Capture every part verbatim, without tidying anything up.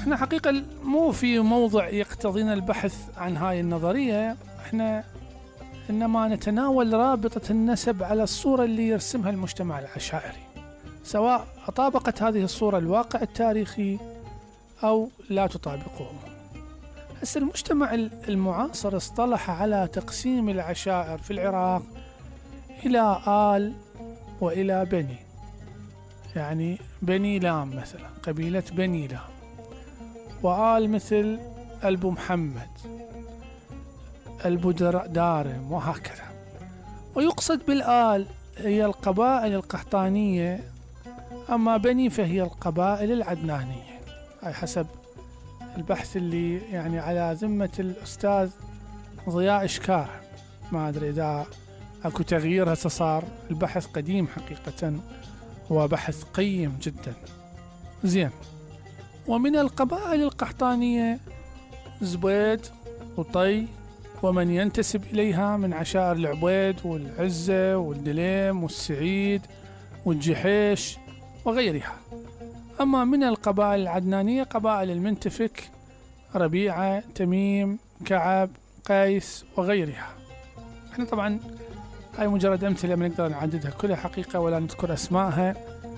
احنا حقيقة مو في موضع يقتضينا البحث عن هاي النظرية، احنا إنما نتناول رابطة النسب على الصورة اللي يرسمها المجتمع العشائري، سواء أطابقت هذه الصورة الواقع التاريخي أو لا تطابقه. هسه المجتمع المعاصر اصطلح على تقسيم العشائر في العراق إلى آل وإلى بني. يعني بني لام مثلا، قبيلة بني لام، وآل مثل ألبو محمد، ألبو دارم، وهكذا. ويقصد بالآل هي القبائل القحطانية، أما بني فهي القبائل العدنانية. هاي حسب البحث اللي يعني على ذمة الأستاذ ضياء إشكار، ما أدري إذا أكو تغيير هسه صار، البحث قديم حقيقة، هو بحث قيم جدا. زين. ومن القبائل القحطانية زبيد وطي ومن ينتسب إليها من عشائر العبيد والعزة والدليم والسعيد والجحيش وغيرها. أما من القبائل العدنانية قبائل المنتفك، ربيعة، تميم، كعب، قيس وغيرها. احنا طبعا هاي مجرد أمثلة ما نقدر نعددها كلها حقيقة ولا نذكر أسمائها،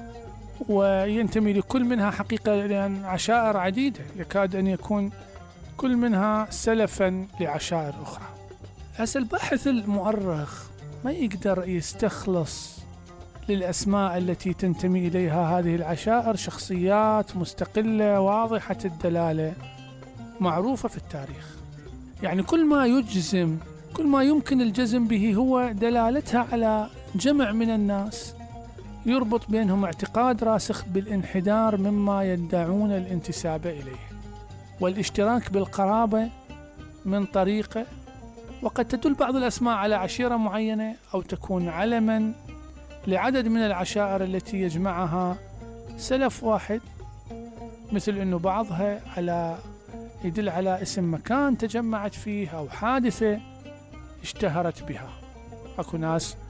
وينتمي لكل منها حقيقة لأن عشائر عديدة، يكاد أن يكون كل منها سلفا لعشائر أخرى. هسه الباحث المؤرخ ما يقدر يستخلص للأسماء التي تنتمي إليها هذه العشائر شخصيات مستقلة واضحة الدلالة معروفة في التاريخ. يعني كل ما يجزم كل ما يمكن الجزم به هو دلالتها على جمع من الناس يربط بينهم اعتقاد راسخ بالانحدار مما يدعون الانتساب إليه، والاشتراك بالقرابة من طريقة. وقد تدل بعض الأسماء على عشيرة معينة أو تكون علما لعدد من العشائر التي يجمعها سلف واحد، مثل أنه بعضها على يدل على اسم مكان تجمعت فيه أو حادثة اشتهرت بها. أكو ناس